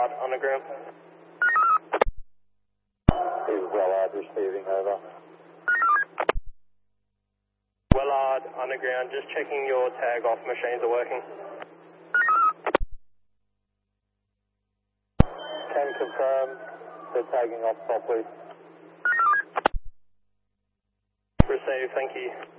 Wellard Underground. Is Wellard receiving, over? Wellard Underground, just checking your tag off machines are working. Can confirm they're tagging off properly. Receive, thank you.